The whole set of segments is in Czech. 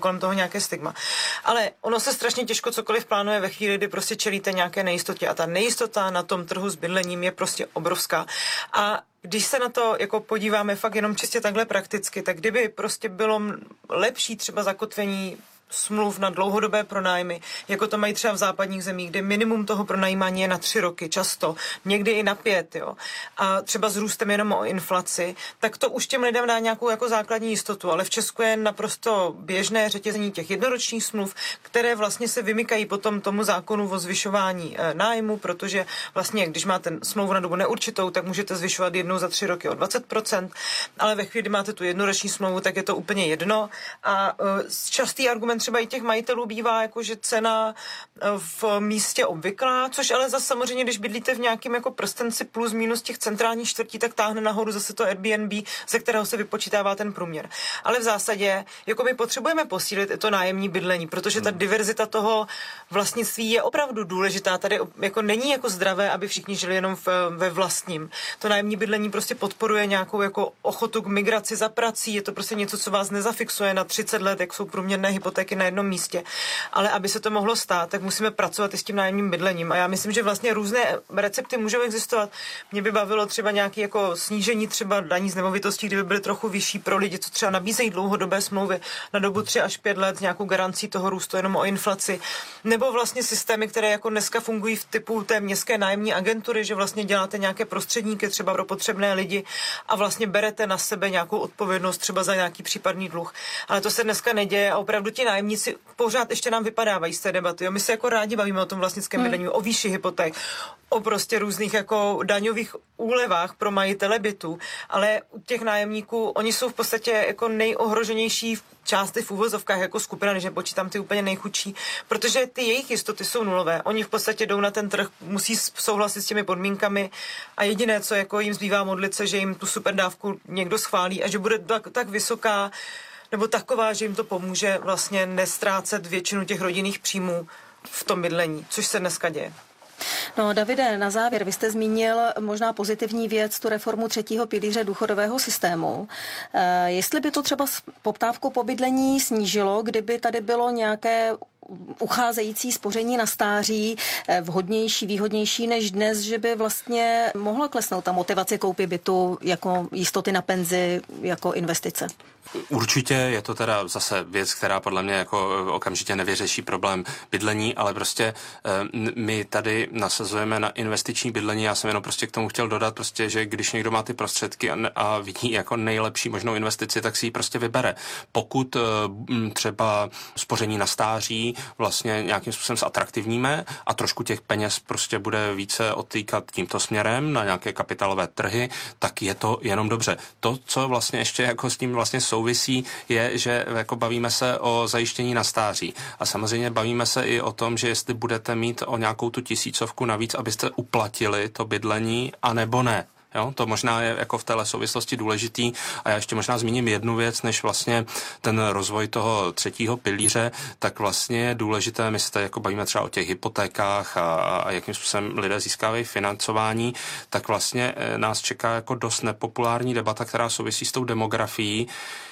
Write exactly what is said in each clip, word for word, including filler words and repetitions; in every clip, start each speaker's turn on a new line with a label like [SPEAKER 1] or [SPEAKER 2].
[SPEAKER 1] kolem toho nějaké stigma. Ale ono se strašně těžko cokoliv plánuje ve chvíli, kdy prostě čelíte nějaké nejistotě a ta nejistota na tom trhu s bydlením je prostě obrovská. A když se na to jako podíváme fakt jenom čistě takhle prakticky, tak kdyby prostě bylo lepší třeba zakotvení smluv na dlouhodobé pronájmy, jako to mají třeba v západních zemích, kde minimum toho pronajímání je na tři roky, často, někdy i na pět, jo. A třeba s růstem jenom o inflaci, tak to už těm lidem dá nějakou jako základní jistotu, ale v Česku je naprosto běžné řetězení těch jednoročních smluv, které vlastně se vymykají potom tomu zákonu o zvyšování e, nájmu, protože vlastně, když máte smlouvu na dobu neurčitou, tak můžete zvyšovat jednou za tři roky o dvacet procent, ale ve chvíli, kdy máte tu jednoroční smlouvu, tak je to úplně jedno. A e, častý argument třeba i těch majitelů bývá, jako že cena v místě obvyklá, což ale zase samozřejmě, když bydlíte v nějakém jako prstenci plus minus těch centrálních čtvrtí, tak táhne nahoru zase to Airbnb, ze kterého se vypočítává ten průměr. Ale v zásadě, jako my potřebujeme posílit to nájemní bydlení, protože ta diverzita toho vlastnictví je opravdu důležitá. Tady jako není jako zdravé, aby všichni žili jenom v, ve vlastním. To nájemní bydlení prostě podporuje nějakou jako ochotu k migraci za prací, je to prostě něco, co vás nezafixuje na třicet let, jak jsou průměrné hypotéky na jednom místě. Ale aby se to mohlo stát, tak musíme pracovat i s tím nájemním bydlením. A já myslím, že vlastně různé recepty můžou existovat. Mě by bavilo třeba nějaké jako snížení třeba daní z nemovitostí, kdyby byly trochu vyšší pro lidi, co třeba nabízejí dlouhodobé smlouvy na dobu tři až pět let s nějakou garancí toho růstu jenom o inflaci. Nebo vlastně systémy, které jako dneska fungují v typu té městské nájemní agentury, že vlastně děláte nějaké prostředníky třeba pro potřebné lidi a vlastně berete na sebe nějakou odpovědnost třeba za nějaký případný dluh. Ale to se dneska neděje a opravdu ti nájemníci pořád ještě nám vypadávají z té debaty. Jo? My se jako rádi bavíme o tom vlastnickém bydlení, hmm. o výši hypoték, o prostě různých jako daňových úlevách pro majitele bytů, ale u těch nájemníků, oni jsou v podstatě jako nejohroženější části v úvozovkách jako skupina, než nepočítám ty úplně nejchudší, protože ty jejich jistoty jsou nulové. Oni v podstatě jdou na ten trh, musí souhlasit s těmi podmínkami a jediné, co jako jim zbývá modlit se, že jim tu super dávku někdo schválí a že bude tak, tak vysoká nebo taková, že jim to pomůže vlastně nestrácet většinu těch rodinných příjmů v tom bydlení, což se dneska děje.
[SPEAKER 2] No, Davide, na závěr, vy jste zmínil možná pozitivní věc, tu reformu třetího pilíře důchodového systému. E, jestli by to třeba poptávku po bydlení snížilo, kdyby tady bylo nějaké ucházející spoření na stáří vhodnější, výhodnější než dnes, že by vlastně mohla klesnout ta motivace koupy bytu jako jistoty na penzi, jako investice?
[SPEAKER 3] Určitě je to teda zase věc, která podle mě jako okamžitě nevyřeší problém bydlení, ale prostě my tady nasazujeme na investiční bydlení. Já jsem jenom prostě k tomu chtěl dodat prostě, že když někdo má ty prostředky a, a vidí jako nejlepší možnou investici, tak si ji prostě vybere. Pokud třeba spoření na stáří vlastně nějakým způsobem zatraktivníme a trošku těch peněz prostě bude více odtýkat tímto směrem na nějaké kapitálové trhy, tak je to jenom dobře. To, co vlastně ještě jako s tím vlastně souvisí, je, že jako bavíme se o zajištění na stáří. A samozřejmě bavíme se i o tom, že jestli budete mít o nějakou tu tisícovku navíc, abyste uplatili to bydlení, anebo ne. Jo, to možná je jako v téhle souvislosti důležitý a já ještě možná zmíním jednu věc, než vlastně ten rozvoj toho třetího pilíře, tak vlastně je důležité, my se jako bavíme třeba o těch hypotékách a, a jakým způsobem lidé získávají financování, tak vlastně nás čeká jako dost nepopulární debata, která souvisí s tou demografií,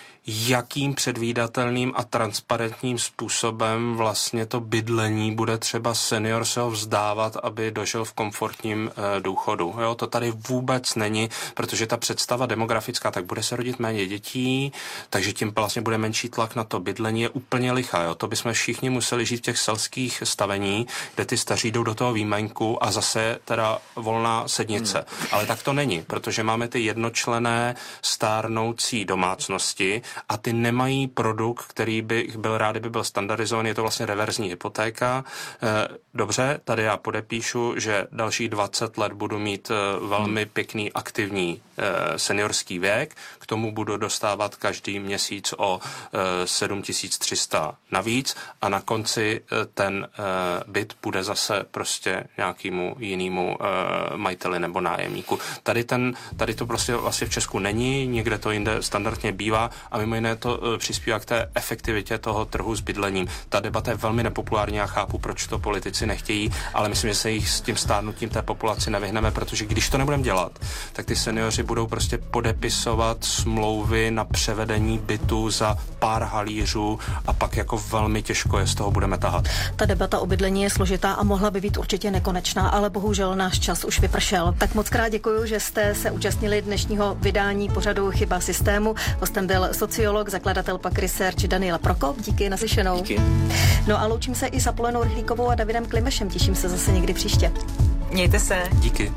[SPEAKER 3] jakým předvídatelným a transparentním způsobem vlastně to bydlení bude třeba senior se ho vzdávat, aby dožil v komfortním e, důchodu. Jo, to tady vůbec není, protože ta představa demografická, tak bude se rodit méně dětí, takže tím vlastně bude menší tlak na to bydlení, je úplně lichá. Jo. To bychom všichni museli žít v těch selských stavení, kde ty staří jdou do toho výjmenku a zase teda volná sednice. Hmm. Ale tak to není, protože máme ty jednočlenné stárnoucí domácnosti, a ty nemají produkt, který by byl rád, kdyby byl standardizovaný, je to vlastně reverzní hypotéka. Dobře, tady já podepíšu, že dalších dvacet let budu mít velmi pěkný aktivní seniorský věk, k tomu budu dostávat každý měsíc o sedm tisíc tři sta navíc a na konci ten byt bude zase prostě nějakému jinému majiteli nebo nájemníku. Tady, ten, tady to prostě vlastně v Česku není, někde to jinde standardně bývá a mimo jiné to přispívá k té efektivitě toho trhu s bydlením. Ta debata je velmi nepopulární, já chápu, proč to politici nechtějí, ale myslím, že se jich s tím stárnutím té populaci nevyhneme, protože když to nebudeme dělat, tak ty seniori budou prostě podepisovat smlouvy na převedení bytu za pár halířů a pak jako velmi těžko je z toho budeme tahat.
[SPEAKER 2] Ta debata o bydlení je složitá a mohla by být určitě nekonečná, ale bohužel náš čas už vypršel. Tak moc krát děkuji, že jste se účastnili dnešního vydání pořadu Chyba systému. Hostem byl sociolog, zakladatel Pak Research Daniel Prokop. Díky, naslyšenou.
[SPEAKER 3] Díky.
[SPEAKER 2] No a loučím se i s Apolenou Rychlíkovou a Davidem Klimešem. Těším se zase někdy příště.
[SPEAKER 1] Mějte se.
[SPEAKER 3] Díky.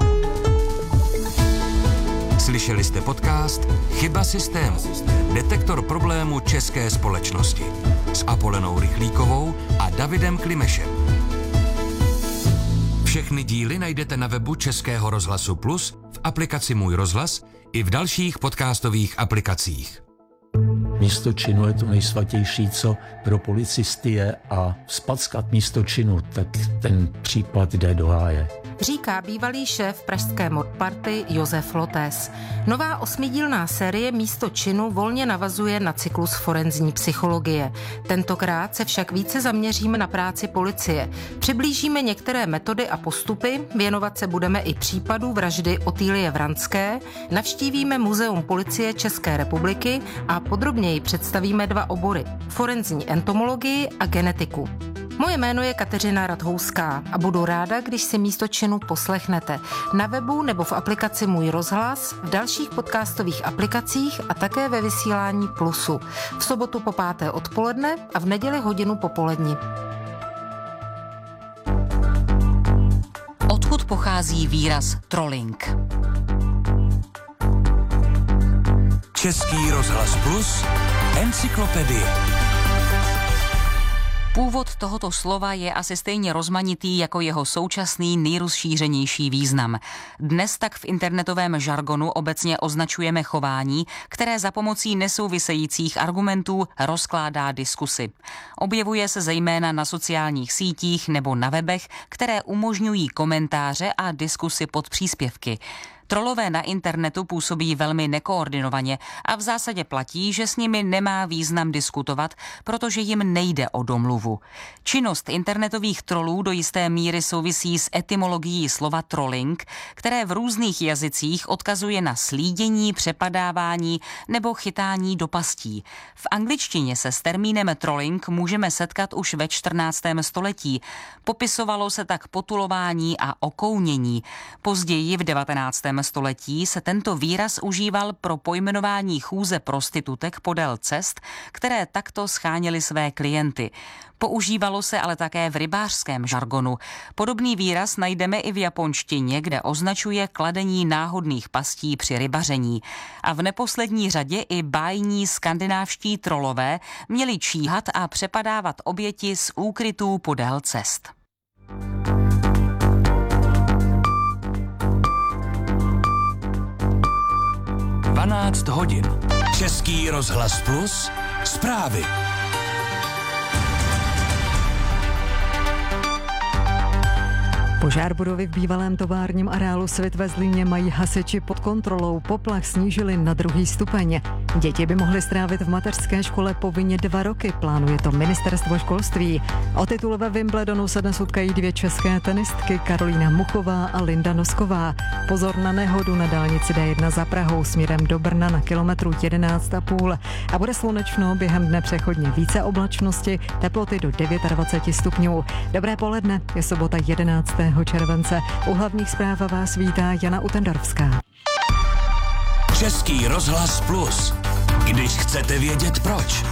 [SPEAKER 4] Slyšeli jste podcast Chyba systému. Detektor problému české společnosti. S Apolenou Rychlíkovou a Davidem Klimešem. Všechny díly najdete na webu Českého rozhlasu Plus, v aplikaci Můj rozhlas i v dalších podcastových aplikacích.
[SPEAKER 5] Místo činu je to nejsvatější, co pro policisty je, a vzpackat místo činu, tak ten případ jde do háje.
[SPEAKER 6] Říká bývalý šéf pražské modparty Josef Lotes. Nová osmidílná série Místo činu volně navazuje na cyklus forenzní psychologie. Tentokrát se však více zaměříme na práci policie. Přiblížíme některé metody a postupy, věnovat se budeme i případu vraždy Otýlie Vranské, navštívíme Muzeum policie České republiky a podrobněji představíme dva obory: forenzní entomologii a genetiku. Moje jméno je Kateřina Radhouská a budu ráda, když si Místo činu poslechnete na webu nebo v aplikaci Můj rozhlas, v dalších podcastových aplikacích a také ve vysílání Plusu. V sobotu po páté odpoledne a v neděli hodinu popolední.
[SPEAKER 7] Odkud pochází výraz trolling?
[SPEAKER 4] Český rozhlas Plus, encyklopedie.
[SPEAKER 7] Původ tohoto slova je asi stejně rozmanitý jako jeho současný nejrozšířenější význam. Dnes tak v internetovém žargonu obecně označujeme chování, které za pomocí nesouvisejících argumentů rozkládá diskusy. Objevuje se zejména na sociálních sítích nebo na webech, které umožňují komentáře a diskusy pod příspěvky. Trolové na internetu působí velmi nekoordinovaně a v zásadě platí, že s nimi nemá význam diskutovat, protože jim nejde o domluvu. Činnost internetových trolů do jisté míry souvisí s etymologií slova trolling, které v různých jazycích odkazuje na slídění, přepadávání nebo chytání do pastí. V angličtině se s termínem trolling můžeme setkat už ve čtrnáctém století. Popisovalo se tak potulování a okounění. Později v devatenáctém století se tento výraz užíval pro pojmenování chůze prostitutek podél cest, které takto scháněly své klienty. Používalo se ale také v rybářském žargonu. Podobný výraz najdeme i v japonštině, kde označuje kladení náhodných pastí při rybaření. A v neposlední řadě i bájní skandinávští trolové měli číhat a přepadávat oběti z úkrytů podél cest.
[SPEAKER 4] dvanáct hodin. Český rozhlas Plus, zprávy.
[SPEAKER 8] Požár budovy v bývalém továrním areálu Svit ve Zlíně mají hasiči pod kontrolou. Poplach snížili na druhý stupeň. Děti by mohly strávit v mateřské škole povinně dva roky, plánuje to ministerstvo školství. O titul ve Wimbledonu se dnes utkají dvě české tenistky, Karolína Muchová a Linda Nosková. Pozor na nehodu na dálnici D jedna za Prahou směrem do Brna na kilometru jedenáct a půl. A bude slunečno, během dne přechodně více oblačnosti, teploty do dvacet devět stupňů. Dobré poledne, je sobota jedenáctého července. U hlavních zpráv vás vítá Jana Utendorovská.
[SPEAKER 4] Český rozhlas Plus. Když chcete vědět proč.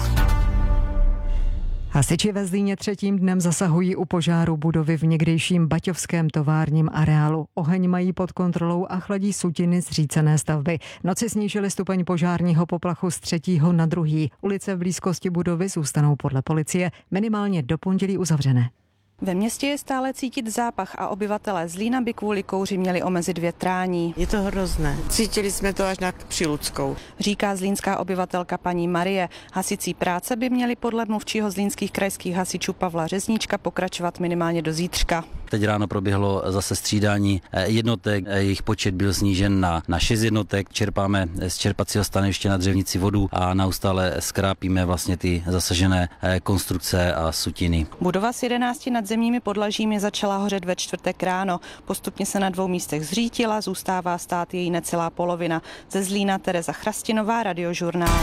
[SPEAKER 8] Hasiči ve Zlíně třetím dnem zasahují u požáru budovy v někdejším baťovském továrním areálu. Oheň mají pod kontrolou a chladí sutiny zřícené stavby. Noci snížili stupeň požárního poplachu z třetího na druhý. Ulice v blízkosti budovy zůstanou podle policie minimálně do pondělí uzavřené.
[SPEAKER 9] Ve městě je stále cítit zápach a obyvatelé Zlína by kvůli kouři měli omezit větrání.
[SPEAKER 10] Je to hrozné. Cítili jsme to až na Přiludskou.
[SPEAKER 9] Říká zlínská obyvatelka paní Marie. Hasicí práce by měly podle mluvčího zlínských krajských hasičů Pavla Řezníčka pokračovat minimálně do zítřka.
[SPEAKER 11] Teď ráno proběhlo zase střídání jednotek, jejich počet byl snížen na, na šest jednotek. Čerpáme z čerpacího stanoviště na Dřevnici vodu a neustále skrápíme vlastně ty zasažené konstrukce a sutiny.
[SPEAKER 9] Budova s jedenácti nadzemními podlažími začala hořet ve čtvrtek ráno. Postupně se na dvou místech zřítila, zůstává stát její necelá polovina. Ze Zlína Tereza Chrastinová, Radiožurnál.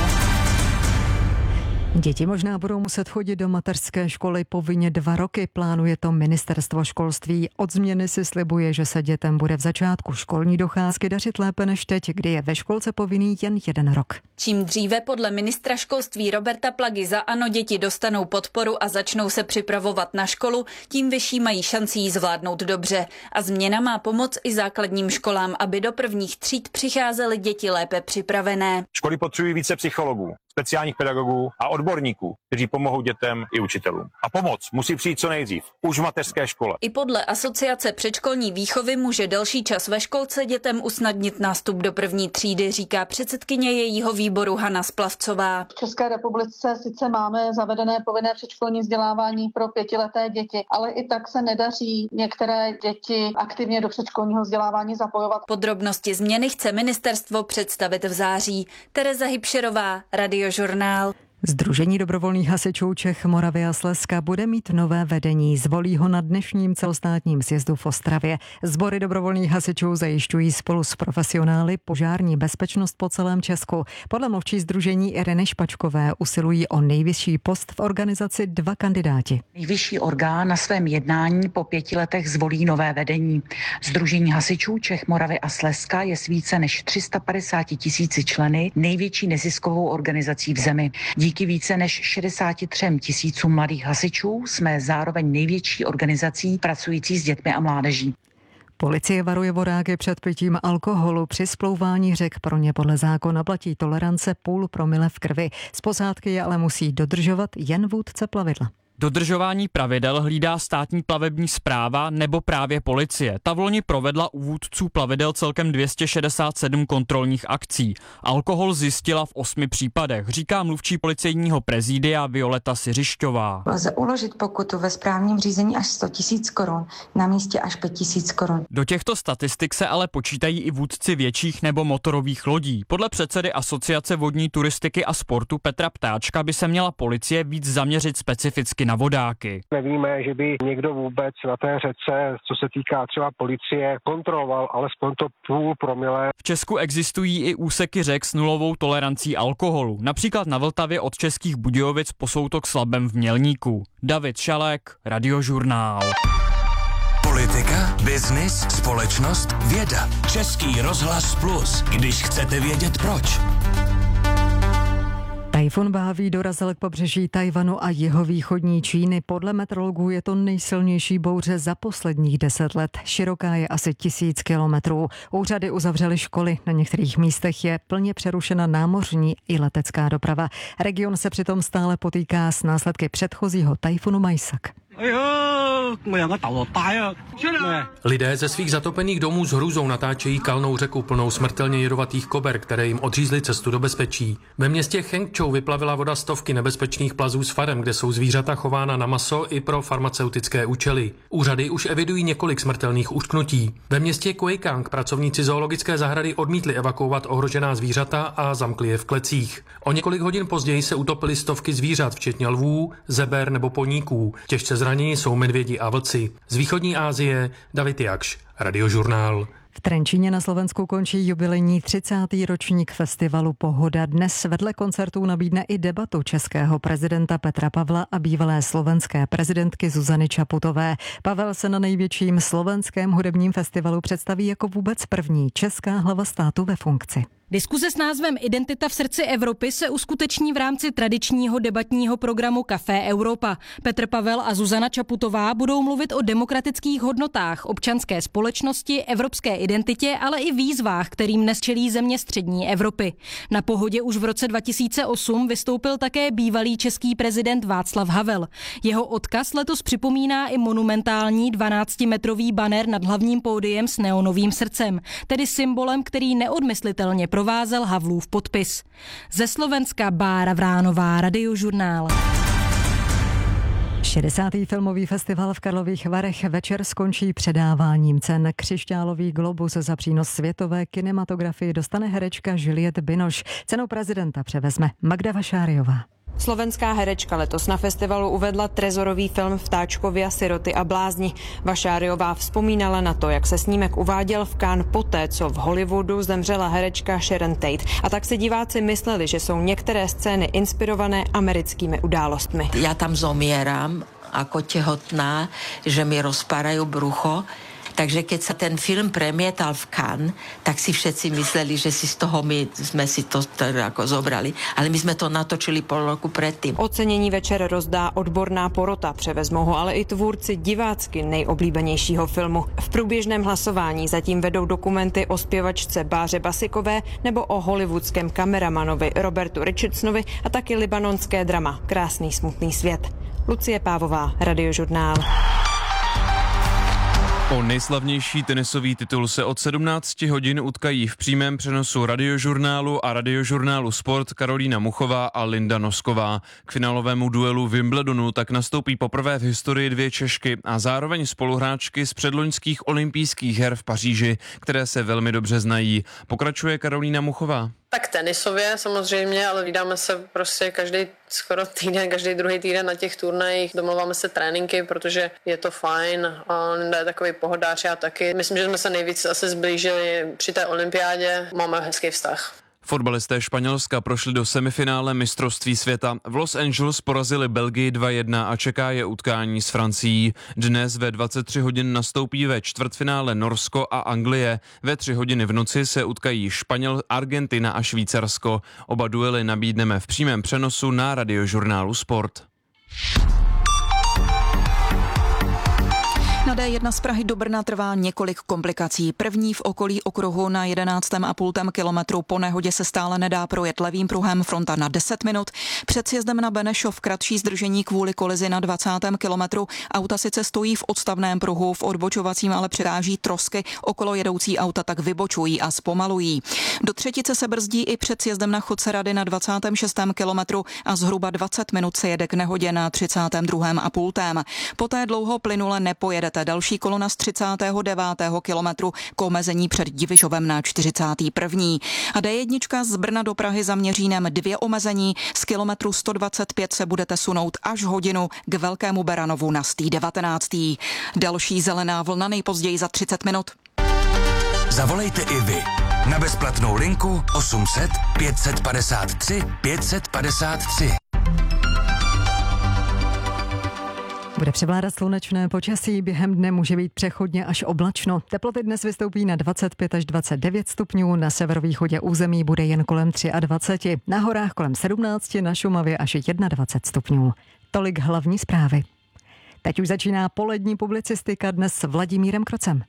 [SPEAKER 8] Děti možná budou muset chodit do mateřské školy povinně dva roky, plánuje to ministerstvo školství. Od změny si slibuje, že se dětem bude v začátku školní docházky dařit lépe než teď, kdy je ve školce povinný jen jeden rok.
[SPEAKER 12] Čím dříve podle ministra školství Roberta Plagy za ANO děti dostanou podporu a začnou se připravovat na školu, tím vyšší mají šanci ji zvládnout dobře. A změna má pomoct i základním školám, aby do prvních tříd přicházely děti lépe připravené.
[SPEAKER 13] Školy potřebují více psychologů, speciálních pedagogů a odborníků, kteří pomohou dětem i učitelům. A pomoc musí přijít co nejdřív, už v mateřské škole.
[SPEAKER 12] I podle Asociace předškolní výchovy může delší čas ve školce dětem usnadnit nástup do první třídy, říká předsedkyně jejího výboru Hana Splavcová.
[SPEAKER 14] V České republice sice máme zavedené povinné předškolní vzdělávání pro pětileté děti, ale i tak se nedaří některé děti aktivně do předškolního vzdělávání zapojovat.
[SPEAKER 12] Podrobnosti změny chce ministerstvo představit v září. Tereza Hybšerová, Radiožurnál.
[SPEAKER 8] Sdružení dobrovolných hasičů Čech, Moravy a Slezska bude mít nové vedení. Zvolí ho na dnešním celostátním sjezdu v Ostravě. Sbory dobrovolných hasičů zajišťují spolu s profesionály požární bezpečnost po celém Česku. Podle mluvčí sdružení Ireny Špačkové usilují o nejvyšší post v organizaci dva kandidáti.
[SPEAKER 15] Nejvyšší orgán na svém jednání po pěti letech zvolí nové vedení. Sdružení hasičů Čech, Moravy a Slezska je s více než tři sta padesáti tisíci členy největší neziskovou organizací v zemi. Díky více než šedesáti třem tisícům mladých hasičů jsme zároveň největší organizací pracující s dětmi a mládeží.
[SPEAKER 8] Policie varuje vodáky před pitím alkoholu. Při splouvání řek pro ně podle zákona platí tolerance půl promile v krvi. Z posádky je ale musí dodržovat jen vůdce plavidla.
[SPEAKER 16] Dodržování pravidel hlídá státní plavební správa nebo právě policie. Ta v loni provedla u vůdců plavidel celkem dvě stě šedesát sedm kontrolních akcí. Alkohol zjistila v osmi případech, říká mluvčí policejního prezidia Violeta Siřišťová.
[SPEAKER 17] Lze uložit pokutu ve správním řízení až sto tisíc korun, na místě až pět tisíc korun.
[SPEAKER 16] Do těchto statistik se ale počítají i vůdci větších nebo motorových lodí. Podle předsedy Asociace vodní turistiky a sportu Petra Ptáčka by se měla policie víc zaměřit specificky na vodáky.
[SPEAKER 18] Nevíme, že by někdo vůbec na té řece, co se týká třeba policie, kontroloval alespoň to půl promile.
[SPEAKER 16] V Česku existují i úseky řek s nulovou tolerancí alkoholu. Například na Vltavě od Českých Budějovic po soutok Slabem v Mělníku. David Šalek, Radiožurnál.
[SPEAKER 4] Politika, biznis, společnost, věda. Český rozhlas Plus, když chcete vědět proč.
[SPEAKER 8] Tajfun Báví dorazil k pobřeží Tajvanu a jihovýchodní Číny. Podle meteorologů je to nejsilnější bouře za posledních deset let. Široká je asi tisíc kilometrů. Úřady uzavřely školy. Na některých místech je plně přerušena námořní i letecká doprava. Region se přitom stále potýká s následky předchozího tajfunu Majsak.
[SPEAKER 19] Lidé ze svých zatopených domů s hrůzou natáčejí kalnou řeku plnou smrtelně jedovatých kober, které jim odřízly cestu do bezpečí. Ve městě Chengčou vyplavila voda stovky nebezpečných plazů s farem, kde jsou zvířata chována na maso i pro farmaceutické účely. Úřady už evidují několik smrtelných ušknutí. Ve městě Kuejkang pracovníci zoologické zahrady odmítli evakuovat ohrožená zvířata a zamkli je v klecích. O několik hodin později se utopily stovky zvířat, včetně lvů, zeber nebo poníků. Těžce zraněni jsou medvědi a vlci. Z východní Asie David Jakš, Radiožurnál.
[SPEAKER 8] V Trenčíně na Slovensku končí jubilejní třicátý ročník festivalu Pohoda. Dnes vedle koncertů nabídne i debatu českého prezidenta Petra Pavla a bývalé slovenské prezidentky Zuzany Čaputové. Pavel se na největším slovenském hudebním festivalu představí jako vůbec první česká hlava státu ve funkci.
[SPEAKER 20] Diskuze s názvem Identita v srdci Evropy se uskuteční v rámci tradičního debatního programu Café Europa. Petr Pavel a Zuzana Čaputová budou mluvit o demokratických hodnotách, občanské společnosti, evropské identitě, ale i výzvách, kterým dnes čelí země střední Evropy. Na Pohodě už v roce dva tisíce osm vystoupil také bývalý český prezident Václav Havel. Jeho odkaz letos připomíná i monumentální dvanáctimetrový banner nad hlavním pódiem s neonovým srdcem, tedy symbolem, který neodmyslitelně provázel Havlův podpis. Ze Slovenska Bára Vránová, Radiožurnál.
[SPEAKER 8] šedesátý filmový festival v Karlových Varech večer skončí předáváním cen. Křišťálový globus za přínos světové kinematografii dostane herečka Juliette Binoche. Cenu prezidenta převezme Magda Vašáriová.
[SPEAKER 21] Slovenská herečka letos na festivalu uvedla trezorový film Vtáčkovia, siroty a blázni. Vašáriová vzpomínala na to, jak se snímek uváděl v Cannes poté, co v Hollywoodu zemřela herečka Sharon Tate. A tak si diváci mysleli, že jsou některé scény inspirované americkými událostmi.
[SPEAKER 22] Já tam zomieram ako tehotná, že mi rozpárajú brucho. Takže keď sa ten film premietal v Cannes, tak si všetci mysleli, že si z toho my sme si to teda ako zobrali. Ale my sme to natočili pol roku predtým.
[SPEAKER 21] Ocenění večer rozdá odborná porota, převezmou ho ale i tvůrci divácky nejoblíbenějšího filmu. V průběžném hlasování zatím vedou dokumenty o zpěvačce Báře Basikové nebo o hollywoodském kameramanovi Robertu Richardsonovi a taky libanonské drama Krásný smutný svět. Lucie Pávová, Radiožurnál.
[SPEAKER 23] O nejslavnější tenisový titul se od sedmnácti hodin utkají v přímém přenosu Radiožurnálu a Radiožurnálu Sport Karolína Muchová a Linda Nosková. K finálovému duelu Wimbledonu tak nastoupí poprvé v historii dvě Češky a zároveň spoluhráčky z předloňských olympijských her v Paříži, které se velmi dobře znají. Pokračuje Karolína Muchová.
[SPEAKER 24] Tak tenisově samozřejmě, ale vydáme se prostě každý skoro týden, každý druhý týden na těch turnajích, domluváme se tréninky, protože je to fajn a Linda je takový pohodář, já taky. Myslím, že jsme se nejvíc asi zblížili při té olympiádě, máme hezký vztah.
[SPEAKER 23] Fotbalisté Španělska prošli do semifinále mistrovství světa. V Los Angeles porazili Belgii dva jedna a čeká je utkání s Francií. Dnes ve dvacet tři hodin nastoupí ve čtvrtfinále Norsko a Anglie. Ve tři hodiny v noci se utkají Španěl, Argentina a Švýcarsko. Oba duely nabídneme v přímém přenosu na Radiožurnálu Sport.
[SPEAKER 25] Na dé jedna z Prahy do Brna trvá několik komplikací. První v okolí okruhu na jedenáctém a půl kilometru. Po nehodě se stále nedá projet levým pruhem, fronta na deset minut. Před sjezdem na Benešov kratší zdržení kvůli kolizi na dvacátém kilometru. Auta sice stojí v odstavném pruhu, v odbočovacím ale přiráží trosky. Okolo jedoucí auta tak vybočují a zpomalují. Do třetice se brzdí i před sjezdem na Chodce na dvacátém šestém kilometru a zhruba dvacet minut se jede k nehodě na třicátém druhém a půl. Poté dlouho plynule nepojedete. Další kolona z třicátého devátého kilometru k omezení před Divižovem na čtyřicátém prvním. A dé jedna z Brna do Prahy za Měřínem dvě omezení. Z kilometru sto dvacet pět se budete sunout až hodinu k Velkému Beranovu na sto devatenáctém. Další zelená vlna nejpozději za třicet minut.
[SPEAKER 4] Zavolejte i vy na bezplatnou linku osm set pět padesát tři pět padesát tři.
[SPEAKER 8] Bude převládat slunečné počasí, během dne může být přechodně až oblačno. Teploty dnes vystoupí na dvacet pět až dvacet devět stupňů, na severovýchodě území bude jen kolem dvacet tři, na horách kolem sedmnáct, na Šumavě až dvacet jedna stupňů. Tolik hlavní zprávy. Teď už začíná polední publicistika, dnes s Vladimírem Krocem.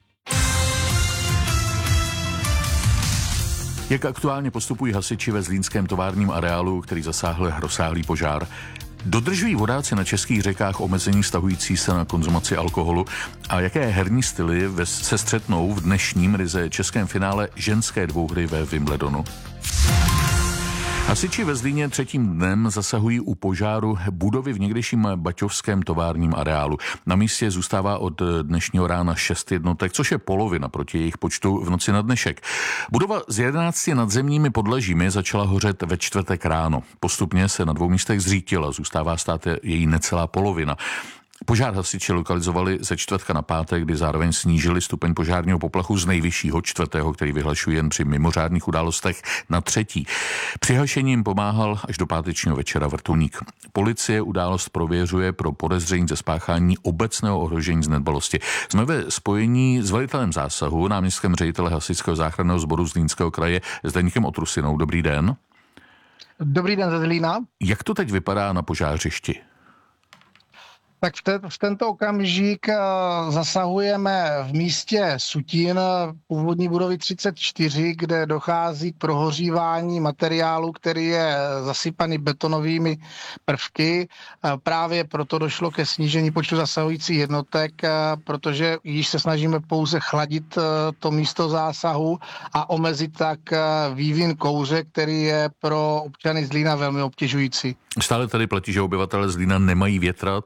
[SPEAKER 26] Jak aktuálně postupují hasiči ve zlínském továrním areálu, který zasáhl rozsáhlý požár? Dodržují vodáci na českých řekách omezení vztahující se na konzumaci alkoholu a jaké herní styly se střetnou v dnešním ryze českém finále ženské dvouhry ve Wimbledonu? Hasiči ve Zlíně třetím dnem zasahují u požáru budovy v někdejším baťovském továrním areálu. Na místě zůstává od dnešního rána šest jednotek, což je polovina proti jejich počtu v noci na dnešek. Budova s jedenácti nadzemními podlažími začala hořet ve čtvrtek ráno. Postupně se na dvou místech zřítila, zůstává stát její necelá polovina. Požár hasiči lokalizovali ze čtvrtka na pátek, kdy zároveň snížili stupeň požárního poplachu z nejvyššího čtvrtého, který vyhlašují jen při mimořádných událostech, na třetí. Při hašení jim pomáhal až do pátečního večera vrtulník. Policie událost prověřuje pro podezření ze spáchání obecného ohrožení z nedbalosti. Jsme ve spojení s velitelem zásahu, náměstkem ředitele Hasičského záchranného sboru Zlínského kraje Zdeňkem Otrusinou. Dobrý den.
[SPEAKER 27] Dobrý den ze Zlína.
[SPEAKER 26] Jak to teď vypadá na požářišti?
[SPEAKER 27] Tak v, te, v tento okamžik uh, zasahujeme v místě Sutín, původní budovy třicet čtyři, kde dochází k prohořívání materiálu, který je zasypaný betonovými prvky. Uh, právě proto došlo ke snížení počtu zasahujících jednotek, uh, protože již se snažíme pouze chladit uh, to místo zásahu a omezit tak uh, vývin kouře, který je pro občany Zlína velmi obtěžující.
[SPEAKER 26] Stále tady platí, že obyvatelé Zlína nemají větrat.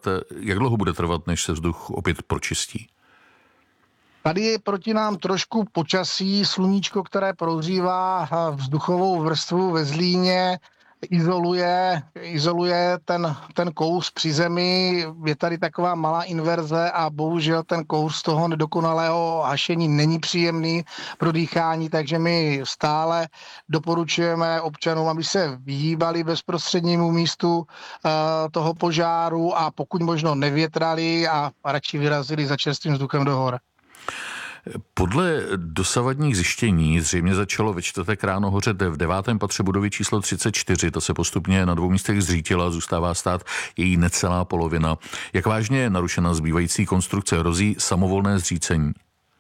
[SPEAKER 26] jak dlouho bude trvat, než se vzduch opět pročistí?
[SPEAKER 27] Tady je proti nám trošku počasí, sluníčko, které prohřívá vzduchovou vrstvu ve Zlíně, izoluje, izoluje ten, ten kous při zemi, je tady taková malá inverze a bohužel ten kous toho nedokonalého hašení není příjemný pro dýchání, takže my stále doporučujeme občanům, aby se vyhýbali bezprostřednímu místu uh, toho požáru a pokud možno nevětrali a radši vyrazili za čerstvým vzduchem do hor.
[SPEAKER 26] Podle dosavadních zjištění zřejmě začalo ve čtvrtek ráno hořet v devátém patře budovy číslo třicet čtyři. Ta se postupně na dvou místech zřítila, zůstává stát její necelá polovina. Jak vážně je narušena zbývající konstrukce? Hrozí samovolné zřícení?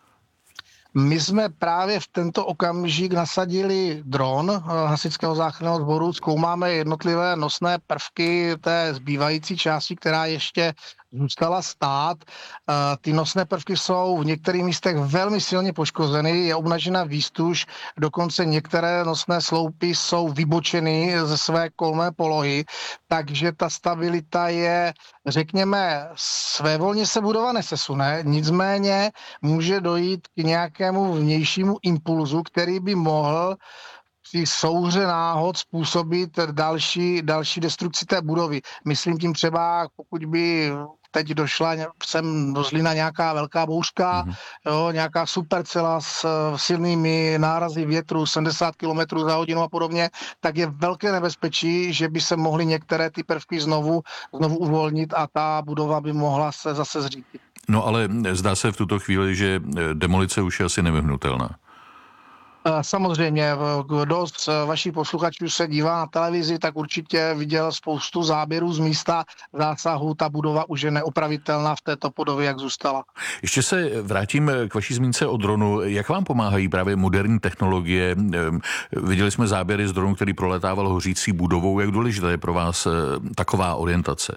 [SPEAKER 27] My jsme právě v tento okamžik nasadili dron hasičského záchranného sboru, zkoumáme jednotlivé nosné prvky té zbývající části, která ještě zůstala stát. Ty nosné prvky jsou v některých místech velmi silně poškozeny, je obnažena výstuž, dokonce některé nosné sloupy jsou vybočeny ze své kolmé polohy, takže ta stabilita je, řekněme, svévolně se budova nesesune, nicméně může dojít k nějakému vnějšímu impulzu, který by mohl při souhře náhod způsobit další, další destrukci té budovy. Myslím tím třeba, pokud by teď došla sem do Zlína nějaká velká bouřka, mm-hmm. jo, nějaká supercela s silnými nárazy větru sedmdesát kilometrů za hodinu a podobně, tak je velké nebezpečí, že by se mohly některé ty prvky znovu, znovu uvolnit a ta budova by mohla se zase zřítit.
[SPEAKER 26] No ale zdá se v tuto chvíli, že demolice už je asi nevyhnutelná.
[SPEAKER 27] Samozřejmě, kdo z vašich posluchačů se dívá na televizi, tak určitě viděl spoustu záběrů z místa zásahu. Ta budova už je neopravitelná v této podobě, jak zůstala.
[SPEAKER 26] Ještě se vrátím k vaší zmínce o dronu. Jak vám pomáhají právě moderní technologie? Viděli jsme záběry z dronu, který proletával hořící budovou. Jak důležitá je pro vás taková orientace?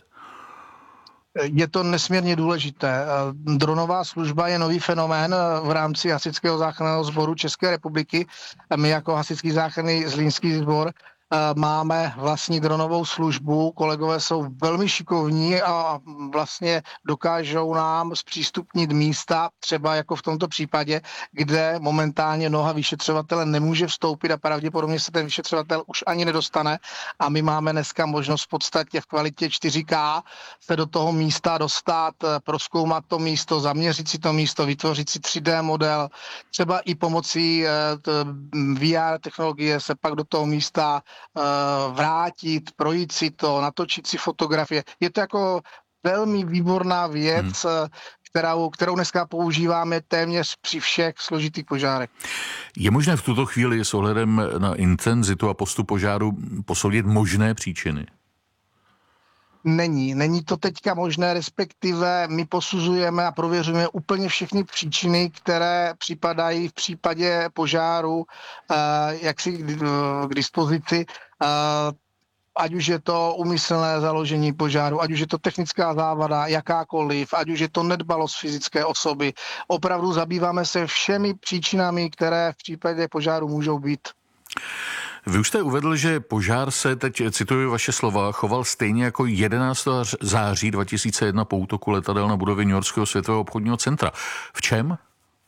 [SPEAKER 27] Je to nesmírně důležité. Dronová služba je nový fenomén v rámci Hasičského záchranného sboru České republiky. My jako Hasičský záchranný zlínský sbor máme vlastní dronovou službu, kolegové jsou velmi šikovní a vlastně dokážou nám zpřístupnit místa, třeba jako v tomto případě, kde momentálně noha vyšetřovatele nemůže vstoupit a pravděpodobně se ten vyšetřovatel už ani nedostane a my máme dneska možnost v podstatě v kvalitě čtyři ká se do toho místa dostat, prozkoumat to místo, zaměřit si to místo, vytvořit si tři dé model, třeba i pomocí vé er technologie se pak do toho místa vrátit, projít si to, natočit si fotografie. Je to jako velmi výborná věc, hmm. kterou, kterou dneska používáme téměř při všech složitých požárech.
[SPEAKER 26] Je možné v tuto chvíli s ohledem na intenzitu a postup požáru posoudit možné příčiny?
[SPEAKER 27] Není. Není to teďka možné, respektive my posuzujeme a prověřujeme úplně všechny příčiny, které připadají v případě požáru, jak si k dispozici, ať už je to úmyslné založení požáru, ať už je to technická závada, jakákoliv, ať už je to nedbalost fyzické osoby. Opravdu zabýváme se všemi příčinami, které v případě požáru můžou být.
[SPEAKER 26] Vy už jste uvedl, že požár se, teď cituji vaše slova, choval stejně jako jedenáctého září dva tisíce jedna po útoku letadel na budovy Newyorského světového obchodního centra. V čem?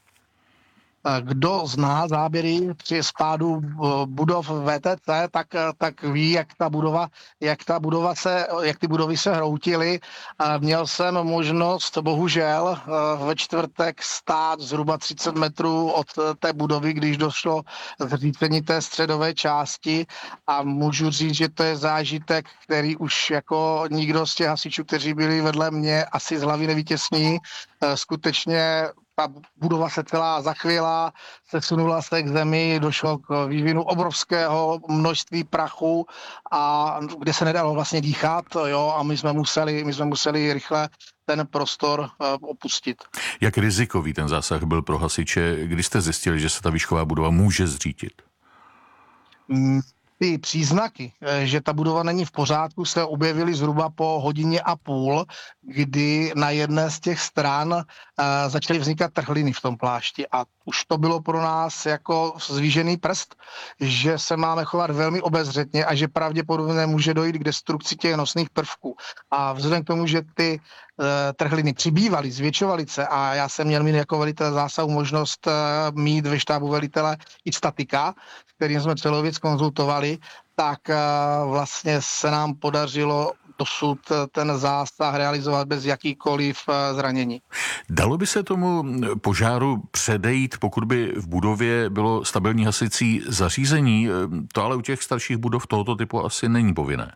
[SPEAKER 27] Kdo zná záběry při spádu budov vé té cé, tak, tak ví, jak ta budova, jak ta budova se, jak ty budovy se hroutily. Měl jsem možnost, bohužel, ve čtvrtek stát zhruba třicet metrů od té budovy, když došlo k zřícení té středové části a můžu říct, že to je zážitek, který už jako nikdo z těch hasičů, kteří byli vedle mě, asi z hlavy nevytěsní. Skutečně ta budova se celá zachvěla, sesunula se k zemi, došlo k vývinu obrovského množství prachu, a kde se nedalo vlastně dýchat, jo, a my jsme museli, my jsme museli rychle ten prostor uh, opustit.
[SPEAKER 26] Jak rizikový ten zásah byl pro hasiče, kdy jste zjistili, že se ta výšková budova může zřítit?
[SPEAKER 27] Mm. Ty příznaky, že ta budova není v pořádku, se objevily zhruba po hodině a půl, kdy na jedné z těch stran uh, začaly vznikat trhliny v tom plášti a už to bylo pro nás jako zvížený prst, že se máme chovat velmi obezřetně a že pravděpodobně může dojít k destrukci těch nosných prvků. A vzhledem k tomu, že ty e, trhliny přibývaly, zvětšovaly se a já jsem měl mít jako velitel zásahu možnost e, mít ve štábu velitele i statika, s kterým jsme celou věc konzultovali, tak e, vlastně se nám podařilo dosud ten zásah realizovat bez jakýkoliv zranění.
[SPEAKER 26] Dalo by se tomu požáru předejít, pokud by v budově bylo stabilní hasicí zařízení? To ale u těch starších budov tohoto typu asi není povinné.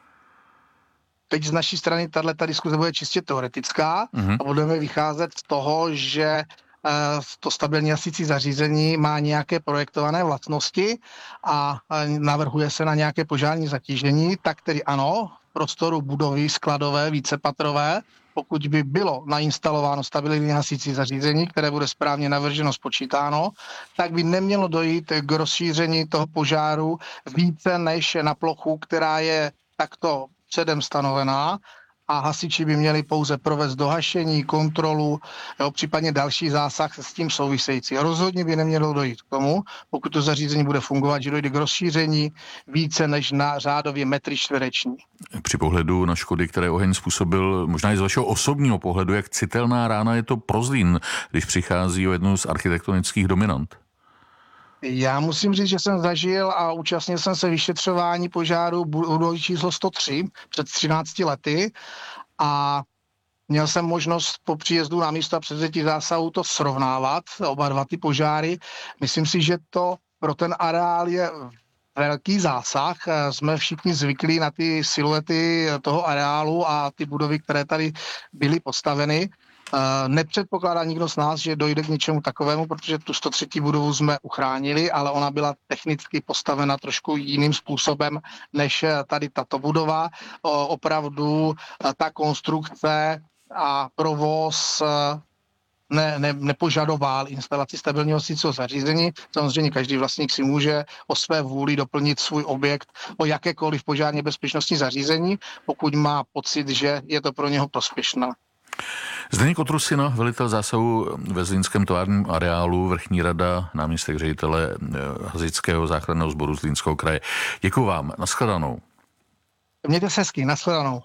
[SPEAKER 27] Teď z naší strany tato diskuze bude čistě teoretická mm-hmm. a budeme vycházet z toho, že to stabilní hasicí zařízení má nějaké projektované vlastnosti a navrhuje se na nějaké požární zatížení, tak tedy ano, prostoru budovy skladové, vícepatrové, pokud by bylo nainstalováno stabilní hasicí zařízení, které bude správně navrženo, spočítáno, tak by nemělo dojít k rozšíření toho požáru více než na plochu, která je takto předem stanovená, a hasiči by měli pouze provést dohašení, kontrolu, jo, případně další zásah s tím související. Rozhodně by nemělo dojít k tomu, pokud to zařízení bude fungovat, že dojde k rozšíření více než na řádově metry čtvereční.
[SPEAKER 26] Při pohledu na škody, které oheň způsobil, možná i z vašeho osobního pohledu, jak citelná rána je to pro Zlín, když přichází o jednu z architektonických dominant?
[SPEAKER 27] Já musím říct, že jsem zažil a účastnil jsem se vyšetřování požáru budovy číslo sto tři před třinácti lety a měl jsem možnost po příjezdu na místo a převzetí zásahu to srovnávat, oba dva ty požáry. Myslím si, že to pro ten areál je velký zásah. Jsme všichni zvyklí na ty siluety toho areálu a ty budovy, které tady byly postaveny. Nepředpokládá nikdo z nás, že dojde k něčemu takovému, protože tu sto tři budovu jsme uchránili, ale ona byla technicky postavena trošku jiným způsobem než tady tato budova. Opravdu ta konstrukce a provoz ne, ne, nepožadoval instalaci stabilního hasicího zařízení. Samozřejmě každý vlastník si může o své vůli doplnit svůj objekt o jakékoliv požárně bezpečnostní zařízení, pokud má pocit, že je to pro něho prospěšné.
[SPEAKER 26] Zdeněk Otrusina, velitel zásahu ve zlínském továrním areálu, vrchní rada, náměstek ředitele hasičského záchranného sboru Zlínského kraje. Děkuji vám, nashledanou.
[SPEAKER 27] Mějte se hezky, nashledanou.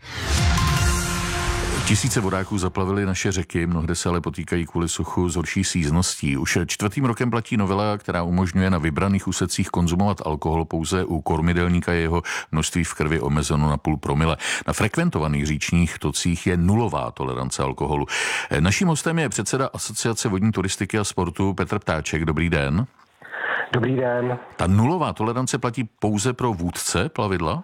[SPEAKER 26] Tisíce vodáků zaplavily naše řeky, mnohde se ale potýkají kvůli suchu s horší sízností. Už čtvrtým rokem platí novela, která umožňuje na vybraných úsecích konzumovat alkohol pouze u kormidelníka, jeho množství v krvi omezeno na půl promile. Na frekventovaných říčních tocích je nulová tolerance alkoholu. Naším hostem je předseda Asociace vodní turistiky a sportu Petr Ptáček. Dobrý den.
[SPEAKER 18] Dobrý den.
[SPEAKER 26] Ta nulová tolerance platí pouze pro vůdce plavidla?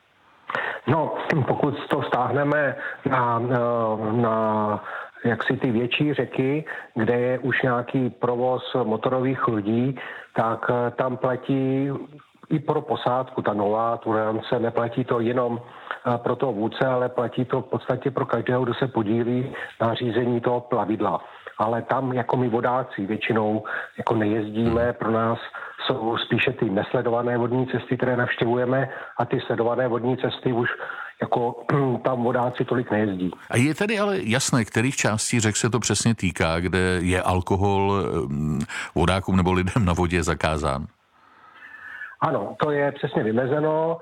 [SPEAKER 18] No, pokud to stáhneme na, na jaksi ty větší řeky, kde je už nějaký provoz motorových lodí, tak tam platí i pro posádku ta nová tolerance. Neplatí to jenom pro toho vůdce, ale platí to v podstatě pro každého, kdo se podílí na řízení toho plavidla. Ale tam jako my vodáci většinou jako nejezdíme, pro nás jsou spíše ty nesledované vodní cesty, které navštěvujeme, a ty sledované vodní cesty už jako tam vodáci tolik nejezdí.
[SPEAKER 26] A je tedy ale jasné, kterých částí řek se to přesně týká, kde je alkohol vodákům nebo lidem na vodě zakázán?
[SPEAKER 18] Ano, to je přesně vymezeno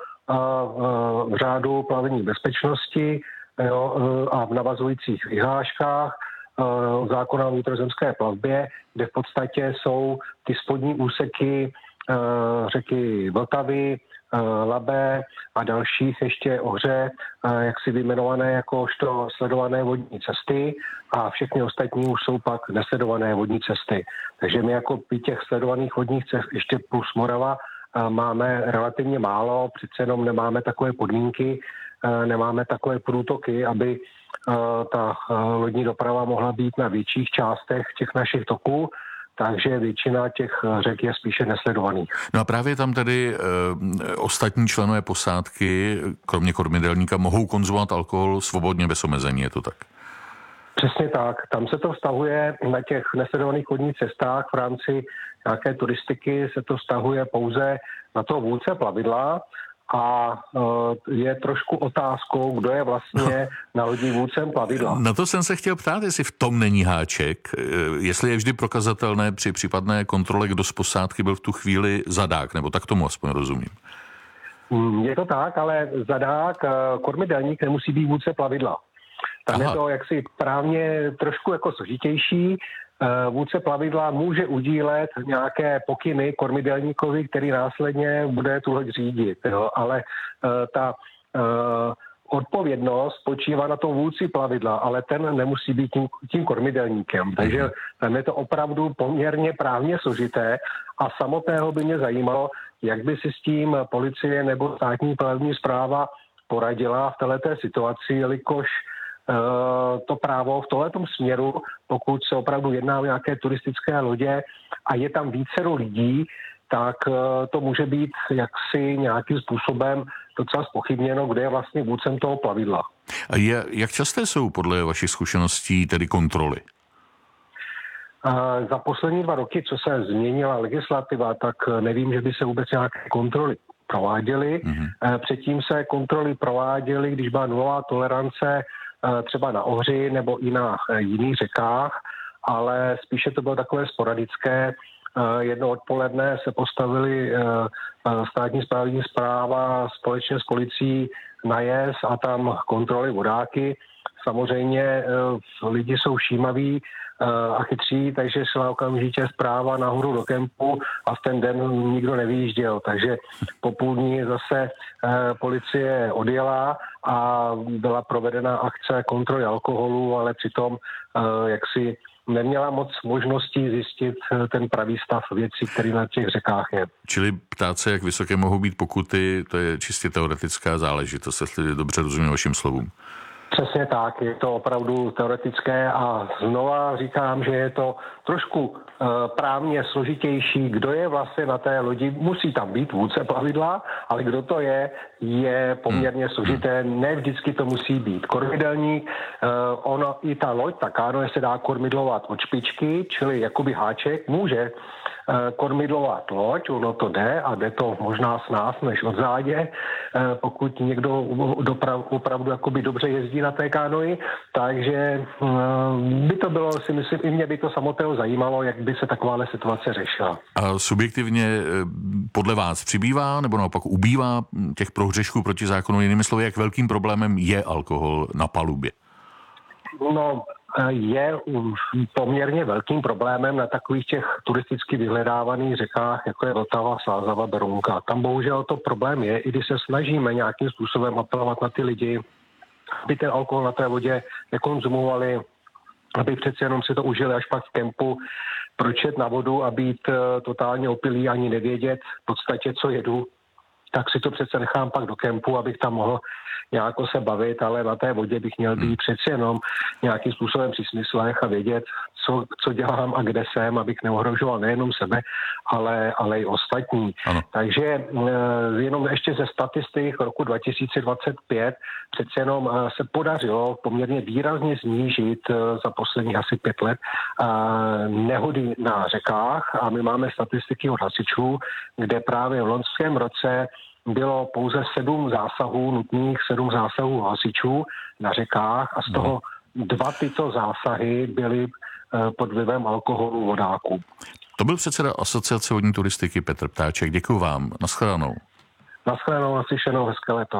[SPEAKER 18] v řádu plavební bezpečnosti a v navazujících vyhláškách zákona o vnitrozemské plavbě, kde v podstatě jsou ty spodní úseky řeky Vltavy, Labe a dalších ještě ohře, jak si vyjmenované jakožto sledované vodní cesty, a všechny ostatní už jsou pak nesledované vodní cesty. Takže my jako těch sledovaných vodních cest ještě plus Morava máme relativně málo, přece jenom nemáme takové podmínky, nemáme takové průtoky, aby ta lodní doprava mohla být na větších částech těch našich toků, takže většina těch řek je spíše nesledovaných.
[SPEAKER 26] No a právě tam tedy e, ostatní členové posádky, kromě kormidelníka, mohou konzumovat alkohol svobodně bez omezení, je to tak?
[SPEAKER 18] Přesně tak. Tam se to vztahuje na těch nesledovaných vodních cestách v rámci nějaké turistiky, se to vztahuje pouze na toho vůdce plavidla, a je trošku otázkou, kdo je vlastně na lodi vůdcem plavidla.
[SPEAKER 26] Na to jsem se chtěl ptát, jestli v tom není háček, jestli je vždy prokazatelné při případné kontrole, kdo z posádky byl v tu chvíli zadák, nebo tak tomu aspoň rozumím.
[SPEAKER 18] Je to tak, ale zadák, kormidelník nemusí být vůdce plavidla. Tam Aha. je to jaksi právně trošku jako složitější. Vůdce plavidla může udílet nějaké pokyny kormidelníkovi, který následně bude tu loď řídit. Jo? Ale ta odpovědnost spočívá na tom vůdci plavidla, ale ten nemusí být tím, tím kormidelníkem. Takže tam je to opravdu poměrně právně složité a samotného by mě zajímalo, jak by si s tím policie nebo státní plavební správa poradila v této situaci, jelikož to právo v tomhletom směru, pokud se opravdu jedná o nějaké turistické lodě a je tam vícero lidí, tak to může být jaksi nějakým způsobem docela zpochybněno, kde je vlastně vůdcem toho plavidla.
[SPEAKER 26] A je, jak časté jsou podle vašich zkušeností tedy kontroly?
[SPEAKER 18] Za poslední dva roky, co se změnila legislativa, tak nevím, že by se vůbec nějaké kontroly prováděly. Mm-hmm. Předtím se kontroly prováděly, když byla nulová tolerance třeba na Ohři nebo i na jiných řekách, ale spíše to bylo takové sporadické. Jedno odpoledne se postavili státní správní správa společně s policií na jez a tam kontroly vodáky. Samozřejmě lidi jsou všímaví a chytří, takže šla okamžitě zpráva nahoru do kempu a v ten den nikdo nevyjížděl. Takže po půl dní zase policie odjela a byla provedena akce kontroly alkoholu, ale přitom jaksi neměla moc možností zjistit ten pravý stav věcí, který na těch řekách je.
[SPEAKER 26] Čili ptát se, jak vysoké mohou být pokuty, to je čistě teoretická záležitost, jestli dobře rozumím vašim slovům.
[SPEAKER 18] Přesně tak, je to opravdu teoretické a znova říkám, že je to trošku uh, právně složitější, kdo je vlastně na té lodi, musí tam být vůdce plavidla, ale kdo to je, je poměrně složité, ne vždycky to musí být kormidelník, uh, ono i ta loď, ta kánoe se dá kormidlovat od špičky, čili jakoby háček, může uh, kormidlovat loď, ono to jde a jde to možná s nás než od zádě, uh, pokud někdo doprav, opravdu jakoby dobře jezdí na té kánoji, takže by to bylo, si myslím, i mě by to samotného zajímalo, jak by se takováhle situace řešila.
[SPEAKER 26] A subjektivně podle vás přibývá nebo naopak ubývá těch prohřešků proti zákonu? Jinými slovy, jak velkým problémem je alkohol na palubě?
[SPEAKER 18] No, je poměrně velkým problémem na takových těch turisticky vyhledávaných řekách, jako je Vltava, Slázava, Berounka. Tam bohužel to problém je, i když se snažíme nějakým způsobem apelovat na ty lidi, aby ten alkohol na té vodě nekonzumovali, aby přeci jenom si to užili až pak v kempu, proč jet na vodu a být totálně opilý, ani nevědět v podstatě, co jedu, tak si to přece nechám pak do kempu, abych tam mohl nějak se bavit, ale na té vodě bych měl být přeci jenom nějakým způsobem při smyslech a vědět, co, co dělám a kde jsem, abych neohrožoval nejenom sebe, ale, ale i ostatní. Ano. Takže jenom ještě ze statistik roku dva tisíce dvacet pět přeci jenom se podařilo poměrně výrazně snížit za posledních asi pět let nehody na řekách a my máme statistiky od hasičů, kde právě v loňském roce bylo pouze sedm zásahů, nutných sedm zásahů hasičů na řekách a z toho dva tyto zásahy byly pod vlivem alkoholu vodáků.
[SPEAKER 26] To byl předseda Asociace vodní turistiky Petr Ptáček. Děkuji vám. Naschledanou.
[SPEAKER 18] Naschledanou, naslyšenou, hezké léto.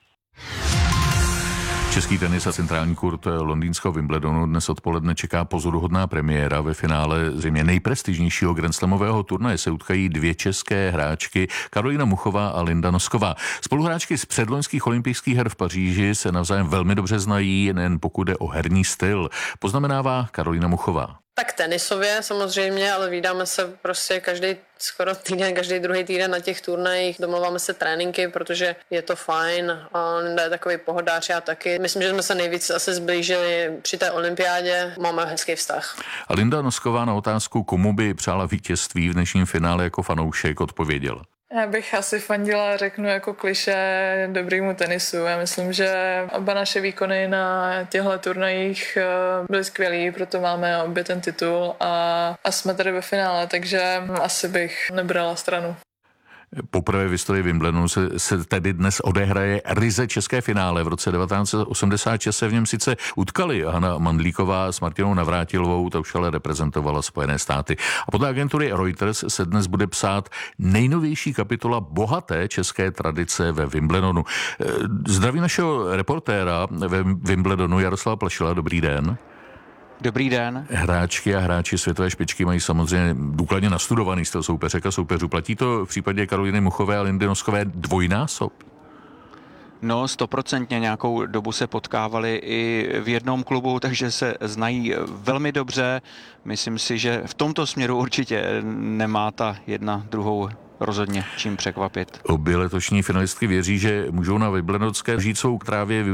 [SPEAKER 26] Český tenis a centrální kurt londýnského Wimbledonu dnes odpoledne čeká pozoruhodná premiéra. Ve finále zřejmě nejprestižnějšího grandslamového turnaje se utkají dvě české hráčky, Karolína Muchová a Linda Nosková. Spoluhráčky z předloňských olympijských her v Paříži se navzájem velmi dobře znají, nejen pokud jde o herní styl, poznamenává Karolína Muchová.
[SPEAKER 24] Tak tenisově samozřejmě, ale vídáme se prostě každý skoro týden, každý druhý týden na těch turnajích, domluváme se tréninky, protože je to fajn a Linda je takový pohodář, já taky. Myslím, že jsme se nejvíc asi zblížili při té olympiádě, máme hezký vztah.
[SPEAKER 26] A Linda Nosková na otázku, komu by přála vítězství v dnešním finále jako fanoušek, odpověděla.
[SPEAKER 1] Já bych asi fandila, řeknu jako klišé, dobrýmu tenisu. Já myslím, že oba naše výkony na těchto turnajích byly skvělý, proto máme obě ten titul a, a jsme tady ve finále, takže asi bych nebrala stranu.
[SPEAKER 26] Poprvé v historii Wimbledonu se, se tedy dnes odehraje ryze české finále. V roce devatenáct set osmdesát šest se v něm sice utkali Hana Mandlíková s Martinou Navrátilovou, ta už ale reprezentovala Spojené státy. A podle agentury Reuters se dnes bude psát nejnovější kapitola bohaté české tradice ve Wimbledonu. Zdraví našeho reportéra ve Wimbledonu Jaroslava Plašila, dobrý den.
[SPEAKER 2] Dobrý den.
[SPEAKER 26] Hráčky a hráči světové špičky mají samozřejmě důkladně nastudovaný styl soupeřek a soupeřů. Platí to v případě Karolíny Muchové a Lindy Noskové dvojnásob?
[SPEAKER 2] No, stoprocentně nějakou dobu se potkávali i v jednom klubu, takže se znají velmi dobře. Myslím si, že v tomto směru určitě nemá ta jedna druhou rozhodně čím překvapit.
[SPEAKER 26] Obě letošní finalistky věří, že můžou na Wimbledonské žít svou trávě